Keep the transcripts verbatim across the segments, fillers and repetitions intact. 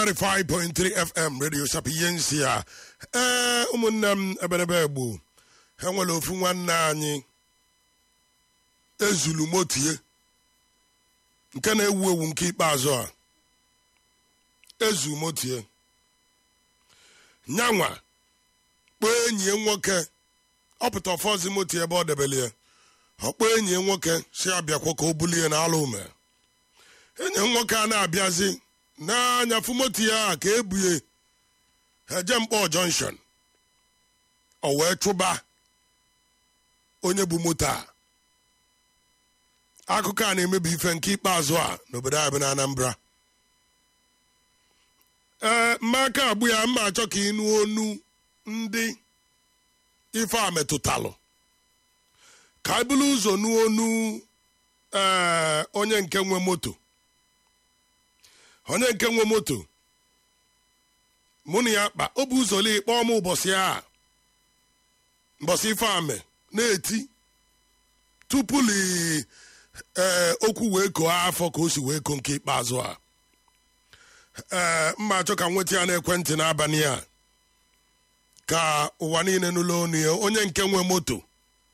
ninety-five point three F M Radio Sapiensia. Eh, umunam ebenebe egbu. Ha nwere ofu nwanne anyị ezulu motie. Nke na-ewu ewu nke ikpeazụ a. Ezu motie. Nyanwa. Kpo enyi nwoke. Ọpụta ọfọzi motie ebe ọ debelie. Ọkpo enyi nwoke si abịakwa ka o bulie na ala ume. Enyi nwoke a na-abịazi n'anya fumoti ya ka ebuye eje mkpọ junction o wee chụba onye bụ moto a. Akụkọ a na-emebi ife nke ikpeazụ a n'obodo anyị bụ na Anambra. Ee mmaka abụ ya mma achọ ka ịnụ onu ndị ife a metụtalụ ka anyị bụrụ ụzọ nụ onu ee onye nke nwe moto onye nke nwe moto mụ na ya kpa o bụ ụzọ lee kpọọ m ụbọchị a mbọsị ife ame na-eti tupu li ee okwu wee koo afọ ka o si wee koo nke ikpeazụ a. Ee mma achọ ka nweta ya n'ekwentị n'abalị a ka ụwa niile n'ụlọ onu ya onye nke nwe moto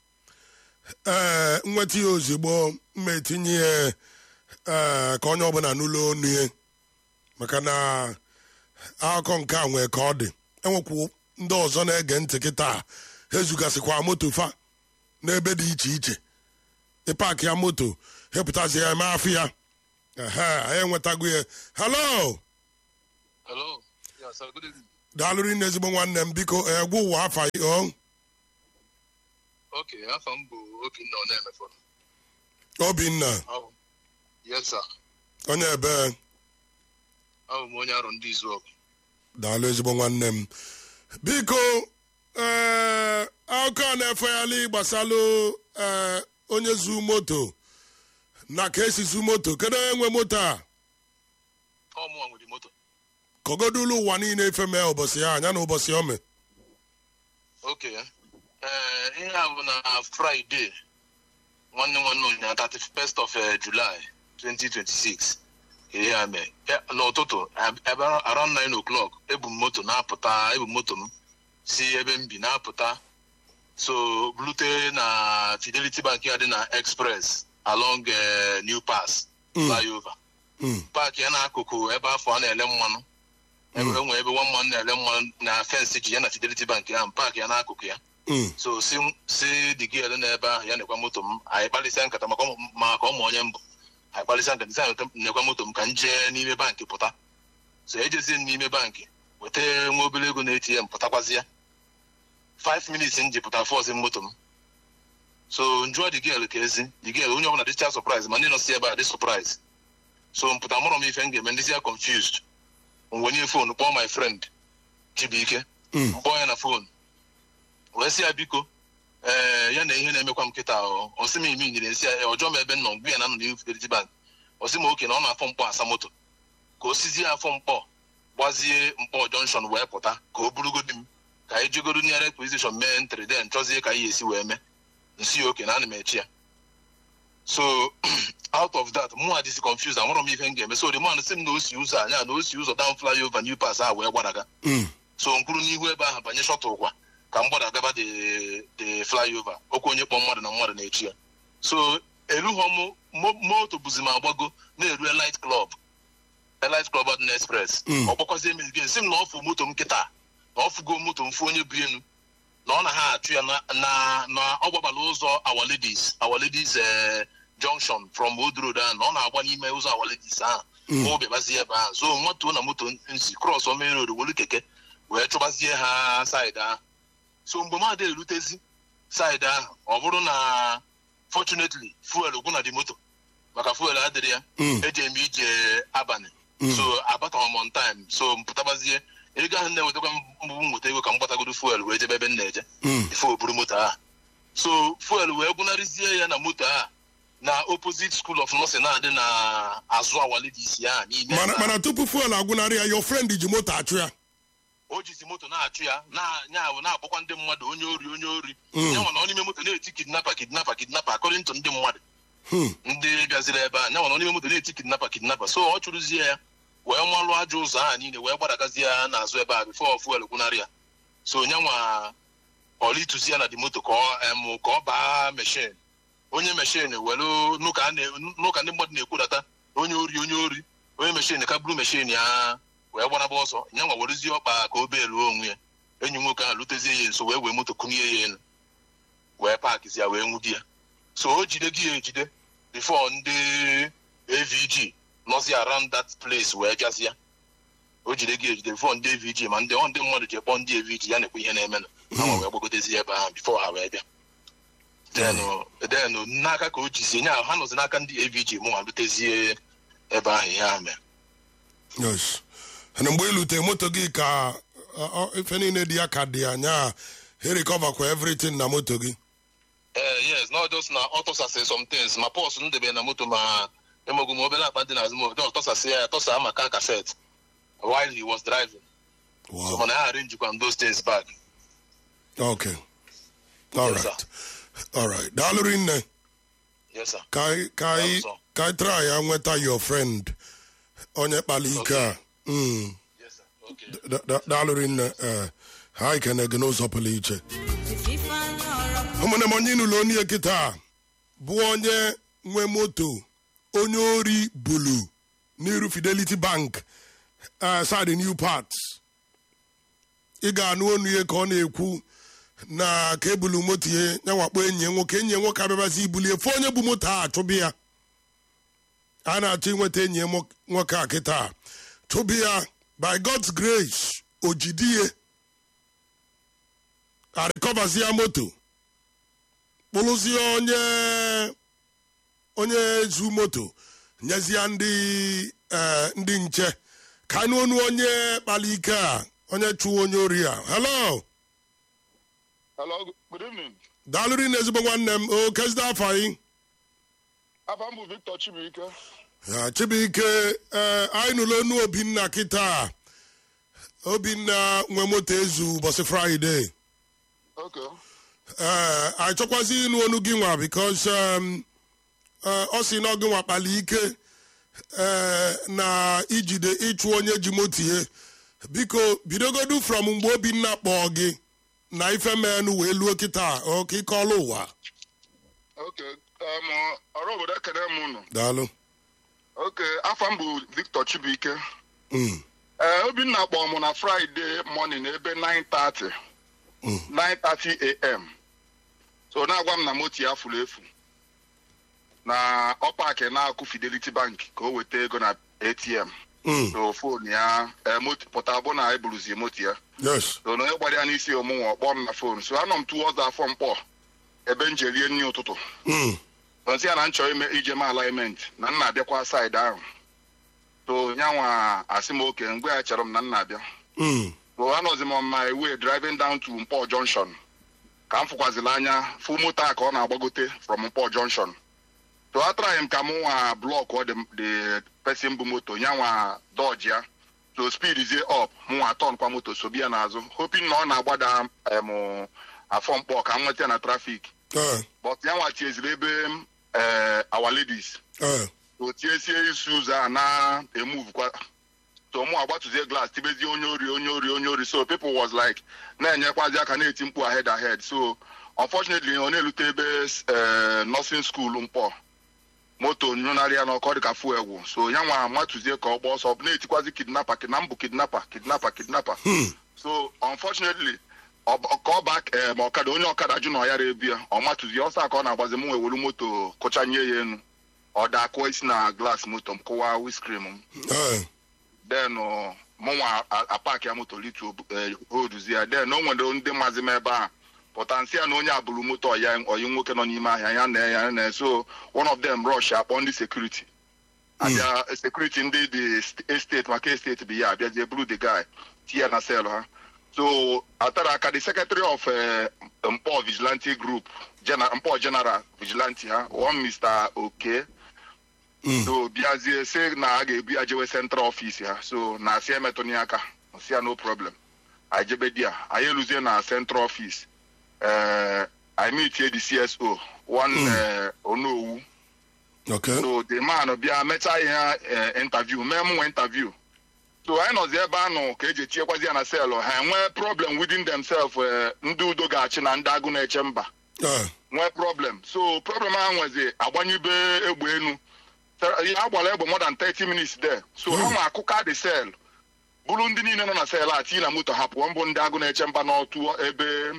ee nweta ya ozugbo mma etinye ya ee ka onye ọbụla n'ụlọ onu ya maka na akụkọ nke a nwee ka ọ dị. Enwekwu ndị ọzọ na-ege ntị kịta ezugasịkwa moto fa n'ebe dị iche iche ịpak ya moto hepụtazi ya eme afọ ya. Ehe anyị enwetago ya. Hello. Hello. Yeah, sir. Good evening. Daalụrụ nne ezigbo nwanne m biko egwu ụwa afa ya o. Okay, afa m bụ Obinna Onemefo. Obinna. Oh. Yes, sir. Onye ebe. Abụ m onye arụ ndị izu ọgụ. Daalụ ezigbo nwanne m. Biko ee akụkọ a na-efegharị gbasalụ ee onye zu moto na ka esi zu moto kedu onye nwe moto a? Ọ mụnwa nwere moto. Kogodulu ụwa niile ife mee ụbọchị ya anya na ụbọchị ome. Okay. Ee ihe a bụ na Friday nwanne nwanne ụnyaahụ thirty-first of July twenty twenty-six. Ihe a mee n'ụtụtụ around nine o'clock ebu m moto na-apụta ebu moto m si ebe m bi na-apụta so blute na Fidelity Bank ya dị na Express along uh, New Pass flyover. Park ya n'akụkụ ebe afọ a na-ele mmanụ ebe enwe ebe one man na-ele mmanụ na fence ji ya na Fidelity Bank ya park ya n'akụkụ ya. So si si digel na ebe ahụ ya nekwa moto m anyị kpalịsịa nkata maka maka ụmụ onye mbụ anyị kpalịsịa nkata isi nekwa moto m ka m jee n'ime bankị pụta. So ejezie n'ime bankị weta nwa obere ego na A T M pụtakwazi ya five minutes nji pụta fọzi moto m. So njụọ digel ka ezi digel onye ọbụla dịcha surprise ma ndị nọ si ebe a dị surprise. So mpụta mụrụ m ife m ga-eme ndị ya confused mwenye phone kpọọ my friend Chibuike kpọọ ya na phone wee sị ya biko ee ya na ihe na-emekwa m kịta ọ sị m ime nyere nsị ya ọjọọ m ebe nọ mgbe ya na nọ n'ihu Fidelity Bank ọ sị m oke na ọ na-afọ mkpọ asa moto ka o sizie afọ mkpọ gbazie mkpọ junction wee pụta ka o burugodi m ka anyị jegoro nyere position mee ntịrị den chọzie ka anyị esi wee mee nsị ya oke na ana m echi ya. So out of that mụ adịsị confused amụrụ m ife m ga-eme so the man sị m na o si ụzọ anya na o si ụzọ down flyover New Pass a wee gbadaga. So mkpụrụ n'ihu ebe ahụ banye shọtụ ụkwa ka m gbadagaba the the flyover okwu onye kpọ mmadụ na mmadụ na-echi ya. So erughọ m moto bụzi m agbago na-eru Light Club Light Club dị na Express ọ gbakwazie m again sị m na ọfụ moto m kịta na ọfụgo moto m fụ onye bụ enu na ọ na ha achụ ya na na ọ gbabala ụzọ Our Ladies Our Ladies junction from Old Road ahụ na ọ na-agba n'ime ụzọ Our Ladies ahụ ma obi gbazie ebe ahụ so nwatuo na moto nsi cross main road wolu keke wee chụbazie ha side ahụ. So mgbe mmadụ erutezi side ahụ ọ bụrụ na fortunately fuel gwụ na dị moto maka fuel adịrị ya eji eme ije abalị so abataghị m on time so mpụtabazie ego ahụ na-ewetakwa mbụ nweta ego ka m gbatagodo fuel wee jebe ebe m na-eje ife oburu moto ahụ. So fuel wee gwụnarịzie ya na moto ahụ na opposite school of nursing na-adị na azụ Our Ladies ya n'ime mana tupu fuel agwụnarị ya your friend ji moto achụ ya. O jizi moto na-achụ ya na-nya na-akpọkwa ndị mmadụ onye ori onye ori ya nwa na n'ime moto na-eti kidnapper kidnapper kidnapper according to ndị mmadụ ndị bịaziri ebe a nya nwa na n'ime moto na-eti kidnapper kidnapper so ọ chụrụzie ya wee malụ ajọ ụzọ ahụ niile wee gbadagazi ya n'azụ ebe a bifo fuel gwụnarị ya so onye nwa ọlituzi ya na dị moto ka ọ ka ọ baa meshin onye meshin welu n'ụka ndị mmadụ na-ekwudata onye ori onye ori onye meshin ka buru meshin ya wee gbanaba ọsọ nye nwa werezie ọkpa ka o beeluo onwe ya enyi nwoke ahụ lutezie ya nso wee wee moto kụnye ya elu wee pakizi ya wee nwudi ya so o jide gị ya ejide before ndị A V G nọzi around that place wee bịazi ya o jide gị ejide before ndị A V G ma ndị ọ ndị mmadụ ji ekpọ ndị A V G ya na-ekwe ihe na-eme na ama wee gbagotezi ebe ahụ before ha wee bịa then n'aka ka o jizie nya ha nọzi n'aka ndị A V G mụ ma lutezie ebe ahụ ihe ha mere. Yes. Na mgbe ilute moto gị ka ife niile dị ya ka dị anya he recover kwa everything na moto gị. Eh yes, not just na autosase some things ma pause ndebe na moto ma emogu mo obele akpa dị n'azụ mo don autosase ya tosa maka cassette while he was driving. Wow. So man I arrange kwa those things back. Okay. All Yes, right. All right. Dalurinne. Yes sir. Kai kai Yes, sir. kai try and nweta your friend onye kpalika. Mm. Yes sir. Okay. Dalurinne eh ha ikene gị n'ụzọ pụrụ iche. ụmụnne m onye n'ụlọ onye kịta bụ onye nwe moto onye ori bulu n'iru Fidelity Bank side New Parts ị ga-anụ onu ihe ka ọ na-ekwu na ka ebulu moto ihe ya wakpo enyi nwoke enyi nwoke abịabazi ibulie fụ onye bụ moto a chụbụ ya a na-achọ inweta enyi nwoke a kịta chụbụ ya by God's grace ojidie a recoverzi ya moto kpụrụzie onye onye zu moto nyezie ndị ndị nche ka anyị onu onye kpali ike a onye chụ onye ori a. Hello. Hello, good evening. Dalụri na ezigbo nwanne m o kezida afọ anyị. Afọ m bụ Victor Chibuike. Ya Chibuike anyị nụrụ onu Obinna kịta Obinna nwe moto ezu ụbọchị Friday. Okay. Uh, I chọkwazi ịnụ onu gị nwa because um, uh, ọ sị na ọ gị nwa kpali ike uh, na ijide ịchụ onye ji moto ihe biko bidogodu from mgbe Obinna kpọọ gị na ife menụ wee luo kịta oke ike ọlụ ụwa. Okay. Um, ọrụ obodo ekene m unu. Daalụ. Okay, afọ m bụ Victor Chibuike. Mm. Uh, Obinna kpọọ m na Friday morning ebe nine thirty. Mm. nine thirty a m so na-agwa m na moto ya furu efu na ọ paakị na-akụ Fidelity Bank ka o weta ego na A T M. Mm. So fon ya moto pụta bụ na eburuzi moto ya. Yes. So na onye gbara ya n'isi ọmụnwa ọkpọ m na fon so anọ m towards afọ mkpọ ebe m je rie nri ụtụtụ. Mm. Nsị ya na m chọrọ ime ije m alignment na m na-abịakwa saịdị ahụ so nyanwa asị m oke mgbe ya chere m na m na-abịa. Mm. So anọzi m on my way driving down to Mpo Junction ka m fụkwazila anya fụ moto a ka ọ na-agbagote from Mpo Junction. So ataraghị m ka m nwa block ọ the person bụ moto nyanwa dodge ya so speed is up m nwa turn kwa moto so bịa n'azụ hoping na ọ na-agbada m afọ mkpọ ka m nweta na traffic. Uh. But nyanwa tieziri ebe uh, our ladies. Uh. So tiesie isi ụzọ a na-emove kwa so mụ agbatuzie glass tibezie onye ori onye ori onye ori so people was like na-enyekwazi aka na-eti mkpu ahead ahead so unfortunately ọ na-elute ebe nursing school Mkpọ moto nyonarị ya n'ọkọ dịka fuel egwu so ya nwa matuzie ka ọ gba ọsọ na-etikwazi kidnapper na mbụ kidnapper kidnapper kidnapper. Hmm. So unfortunately ka ọ bak ma ọkada onye ọkada jụ na ọ yara ebi ya ọ matuzie ọsọ ka ọ na-agbazi m wee welu moto kụchanye ya enu ọ dakụọ isi na glass moto m kụwa windscreen m. Uh. Then mụnwa apaki ya moto litu holduzi ya then o nwere ndị maazị m ebe a pụtansị ya na onye abụrụ moto ọya oyi nwoke nọ n'ime ahịa ya na ya na so one of them rush akpọ ndị security abịa security ndị dị estate maka estate bụ ya abịazie buru the guy tie na sel ha so atara aka the secretary of Mpo vigilante group Mpo general vigilante ha one Mister Oke. Mm. So biazie say na a ga-ebu ya jewe central office ya so na asị emetụnye aka si ya no problem I jebe dia anyị eluzie na central office uh, I meet here the C S O one mm. uh, Onowu. Okay. So the man bịa mecha ihe uh, interview mee mụ interview so anyị nọzi ebe anụ ka eji etinyekwazi ya na selụ ha enwee problem within themselves ndị udo ga-achị na ndị agụ na-eche mba nwee problem so problem ha nwezi agbanyebe egbe enu ya agbara egbe more than thirty minutes there so ha ma akụka the cell bụrụ ndị niile nọ na cell a tii na moto ha pụọ mbụ ndị agụ na-eche mba n'otu ebe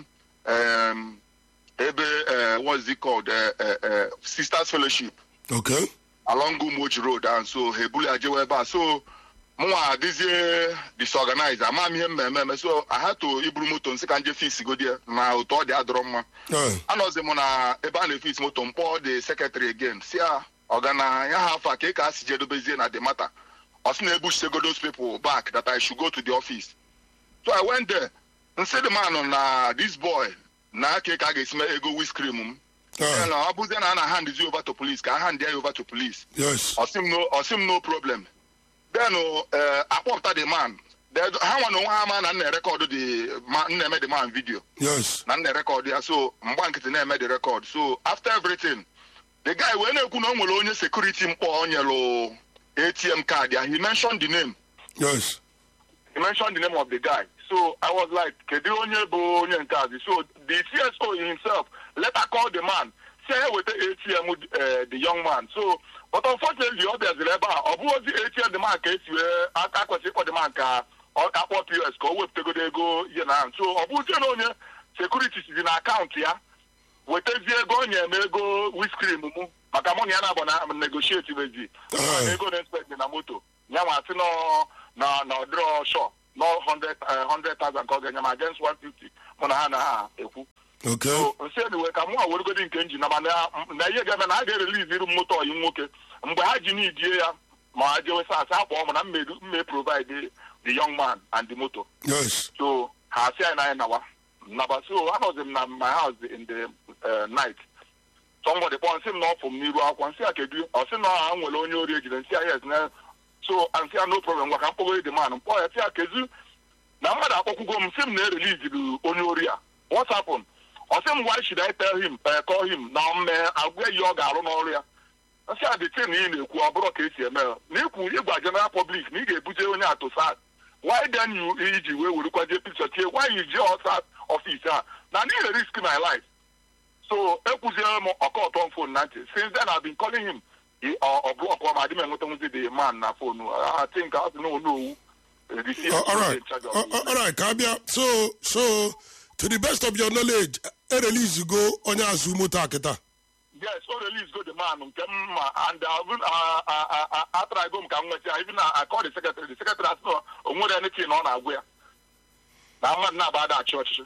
um, ebe uh, what's it called uh, uh, uh, Sisters Fellowship okay along Umoji Road and so ha ebuli ajewe ebe a so mụnwa adịzie disorganized ama m ihe mmemme so I had to iburu moto nsị ka nje fix godia na ụtọ ọ dị adọrọ mma anọzi m na ebe a na-efix moto mkpọ the secretary again si a ọgana ya ha afa ka ị ka a si je dobezie na the matter ọ sị na-ebuchitego those people back that I should go to the office so I went there nsị the man na this boy na aka ka a ga-esi mee ego whiskrim m ọ bụzie na a na hand you over to police ka a hand ya over to police yes ọ sị m no ọ sị m no problem then uh, akpọpụta the man ha nwa na onwe ha ma na nna rekọdụ nna eme the man video yes na nna rekọdụ ya so mgba nkịtị na-eme the record so after everything the guy wee na-ekwu na o nwere onye security mkpọ o nyelu A T M card ya he mentioned the name yes he mentioned the name of the guy so I was like kedu onye bụ onye nke azi so the C S O himself later called the man say with the A T M uh, the young man so but unfortunately ọ bịaziri ebe a ọ bụghị ozi A T M the man ka esi wee aka kwesịrị ịkpọ the man ka akpọ P O S ka o wepụtagodo ego ihe na so ọ bụzie na onye security si na akaụntụ ya wetazie ego onye eme ego whiskrim mụ maka mụ na ya na-agba na negotiate bezi ego na-expect na moto ya nwa asị na na ọdịrọ shọ no hundred thousand ka ọ ga-enye ma against one fifty mụ na ha na ha ekwu okay so nsị anyway ka mụ awerugodi nke nji na mana na ihe ga-eme na a ga-erelize iru moto ọyi nwoke mgbe ha ji n'idie ya ma ha jewe sasị akpọ m na mme provide the young man and the motor yes so ha asị anyị na anyị nawa naba so anọzi m na my house in the uh, night somebody kpọọ nsị m na ọfụ m n'iru akwa nsị a kedu ọ sị na ha nwere onye ori ejide nsị a yes na so nsị a no problem gwa ka mkpọgoro the man mkpọ ya sị a kedu na mmadụ akpọkwugo m sị m na-ereliziri onye ori a what happened ọ sị m why should I tell him uh, call him na mme agwa ihe ọ ga-arụ n'ọrụ ya nsị a dị tin ị na-ekwu ọ bụrụ ka esi eme na ikwu ịgwa general public na ị ga-ebuje onye atụsad why then you iji wee werekwaje picture tie why you je ọsa office a na ndị na risk my life so ekwuziere m ọkọtọ m phone na ntị since then I've been calling him ọ block ọ ma adị m enwetanwuzi the man na phone I think I don't know all right all right ka bịa so so to the best of your knowledge e release go onye azụ moto akịta yes o release go the man nke mma and I try go m ka m nweta even I call the secretary the secretary asị na o nwere anything ọ na-agwa ya na mmadụ na-aba ada achị ọchịchị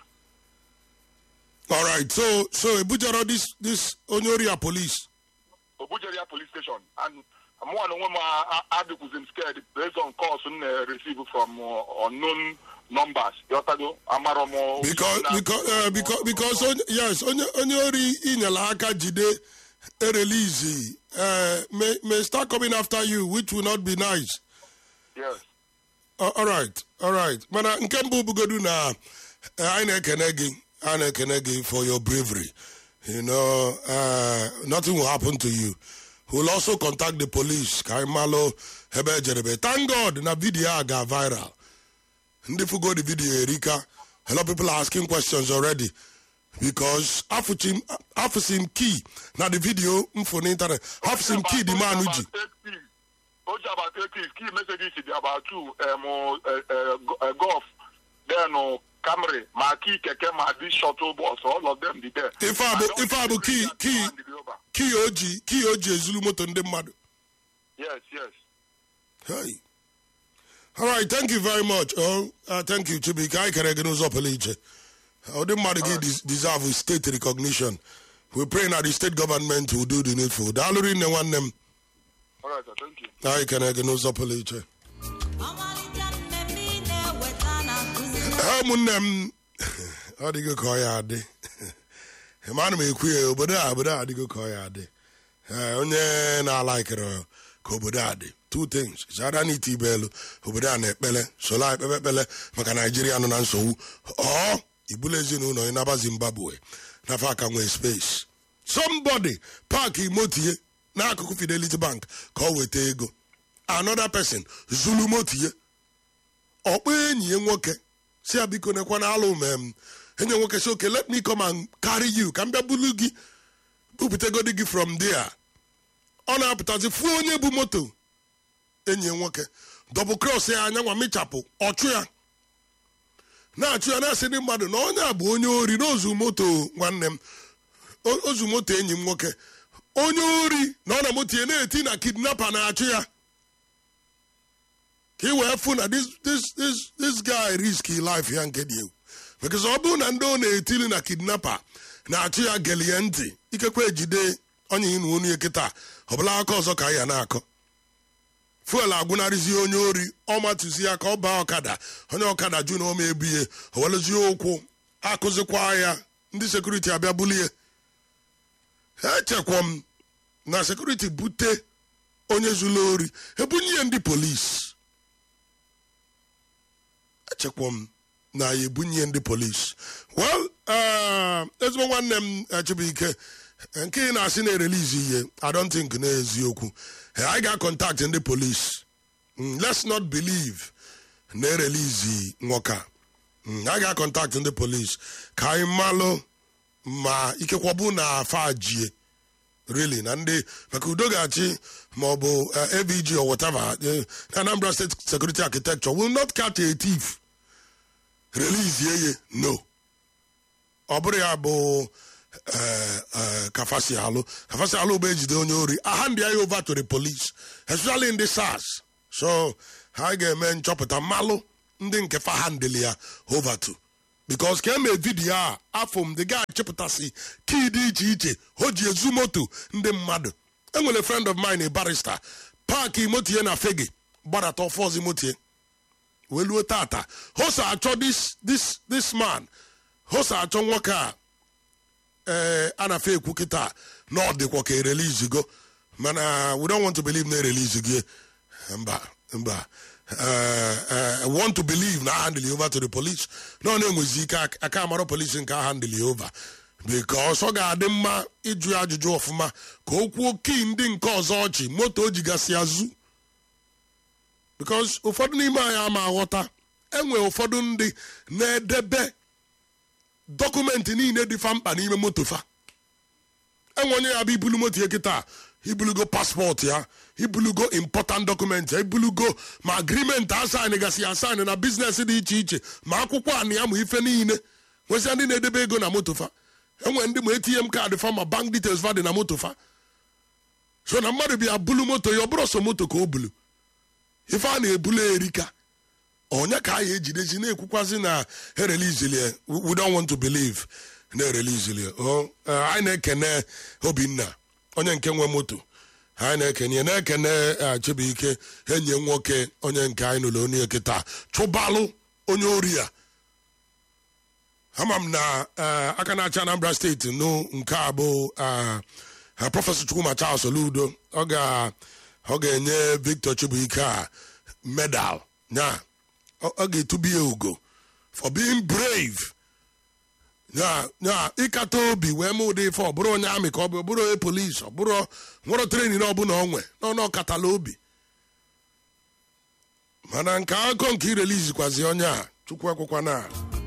all right so so ebujara this this onyoria police Obujeria police station and I'm one of them scared based on calls uh, received from uh, unknown numbers. Because because uh, because because on, yes onye ori inyala aka jide a release uh, may may start coming after you, which will not be nice. Yes. Uh, all right, all right. Mana nkembu bugodu na I na-ekene gị I na-ekene gị for your bravery. You know, uh, nothing will happen to you. We'll also contact the police. Kaimalo Hebe Jerebe. Thank God na video got viral. If you go the video, Erika, a lot of people are asking questions already. Because Afusim Afusim key. Now the video for the internet. Afusim key the man uji. About key messages about two um uh, golf. Then no Camry, my key, keke, my this shuttle bus, all of them did there. If I if I key key key O G key O G Zulu moto ndem madu. Yes, yes. Hey. All right, thank you very much. Oh, uh, thank you, Chibika. I can recognize up a little. Oh, the matter deserve state recognition. We pray now the state government will do the needful. Daluri ne one them. All right, sir, thank you. I can recognize up a little. Ụmụnne ọ dịgo ka ọ ya adị mana m ekwu ya obodo a obodo a adịgo ka ọ ya adị onye na-alaikere ka obodo a dị two things chara n'ite ibe elu obodo a na-ekpele sola ekpebe ekpele maka Naijiria nọ na nsogbu ọ ibulu ezinụlọ ịnaba Zimbabwe nafa aka nwee space somebody park motie n'akụkụ Fidelity Bank ka ọ weta ego another person zulu motie ọkpọ enyi ya nwoke si ya biko nekwa na alụ mem enyi nwoke si okay let me come and carry you ka m bịa bulu gị buputegodi gị from there. Ọ na-apụtazi fuo onye bụ moto enyi ya nwoke double cross ya anya nwa mịchapụ ọchụ ya na-achụ ya na-asị ndị mmadụ na onye a bụ onye ori n'ozu moto nwanne m ozu moto enyi m nwoke onye ori na ọ na moto ya na-eti na kidnapper na-achụ ya ka ị wee fụ na this this this this guy risky life ya nke dị egwu because ọ bụrụ na ndị ọ na-etili na kidnapper na-achụ ya gelie ntị ikekwe ejide onye inu onu ya kịta ọbụla aka ọzọ ka ya na-akọ fuel agwụnarịzi onye ori ọmatụzi ya ka ọ baa ọkada onye ọkada jụ na ọma ebuye owelezie ụkwụ akụzikwa ya ndị sekuriti abịa bulie echekwa m na sekuriti bute onye zuru ori ebunye ya ndị polisi echekwa m na ya ebunye ndị polisi well ezigbo nwanne m Chibuike nke ị na-asị na-erelizi ihe I don't think na eziokwu I ga contact ndị police mm, let's not believe na erelizi nwoke mm, I ga contact ndị police ka anyị malụ ma ikekwabu na afa jie really na ndị maka udo ga-achị ma ọ bụ uh, A V G or whatever uh, Anambra State Security Architecture will not catch a thief release ye no ọ bụrụ ya bụ Kafasi Alo. Kafasi Alo be ejide onye ori. I hand ya over to the police, especially in the SARS. So, ha ga-eme nchọpụta malụ ndị nke fa handle ya over to. Because ka eme video a afọ the guy chepụtasị key dị iche iche o ji ezu moto ndị mmadụ. Enwere friend of mine a barrister park moto ya na fege gbadata ọfọzi moto ya. Weluo tata. Hosa achọ this this this man. Hosa achọ nwoke a Uh, ana fake kita not the kwake release go man uh, we don't want to believe they release again mba mba uh, uh, want to believe na handle you over to the police no no muzika aka maro police nka handle you over because ọ ga-adị mma ịjụ ajụjụ ọfụma ka okwu oke ndị nke ọzọ ọchị moto ojigasị azụ because ụfọdụ n'ime anyị ama aghọta enwe ụfọdụ ndị na-edebe dọkụmentị niile dị fa mkpa n'ime moto fa enwe onye ya bụ ibulu moto ya kịta ibulugo paspọtụ ya ibulugo important document ya ibulugo ma agreement asaịn gasị asaịn na biznes dị iche iche ma akwụkwọ anị ya ma ife niile nwesịa ndị na-edebe ego na moto fa enwe ndị ma A T M kaadị fa ma bank details fa dị na moto fa so na mmadụ bịa bulu moto ya ọ bụrụ so moto ka o bulu ife a na-ebulu erika onye ka anyị ejidezi na-ekwukwazi na erelizilie we don't want to believe na erelizilie oh anyị na-ekene Obinna onye nke nwe moto anyị na-ekene na-ekene Chibuike enyi nwoke onye nke anyị n'ụlọ onye kịta chụbalụ onye ori ya ama m na aka na-achị Anambra steeti no nke a bụ Prọfesọ Chukwuma Charles Soludo ọ ga-enye Victor Chibuike a medal nya ọ ga-etubi ya ugo for being brave ya ya ịkata obi wee ma ụdị ife ọ bụrụ onye amị ka ọ bụ ọ bụrụ onye polisi ọ bụrụ nwere treni na ọbụla onwe n'ọnụ ọkatala obi mana nke akọ nke irelizikwazi onye a chukwu ekwekwa na